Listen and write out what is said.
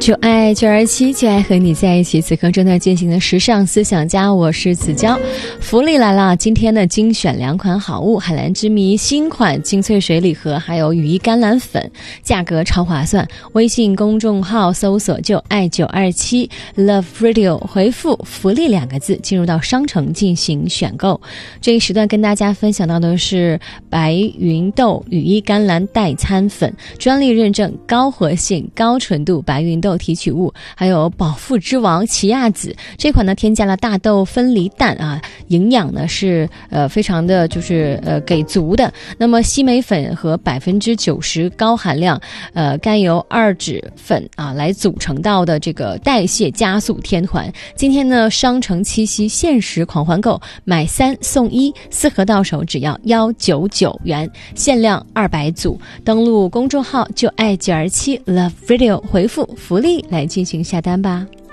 就爱927，就爱和你在一起。此刻正在进行的时尚思想家，我是子娇。福利来了，今天的精选2款好物，海蓝之谜新款精粹水礼盒，还有羽衣甘蓝粉，价格超划算。微信公众号搜索就爱927 Love Radio， 回复福利2个字进入到商城进行选购。这一时段跟大家分享到的是白芸豆羽衣甘蓝代餐粉，专利认证高活性高纯度白芸豆提取物，还有饱腹之王奇亚籽。这款呢添加了大豆分离蛋啊，营养呢是非常的给足的。那么硒镁粉和90%高含量甘油二酯粉啊来组成到的这个代谢加速天团。今天呢商城七夕限时狂欢购，买3送1，4盒到手只要199元，限量200组。登录公众号就爱927 Love Radio， 回复福利来进行下单吧。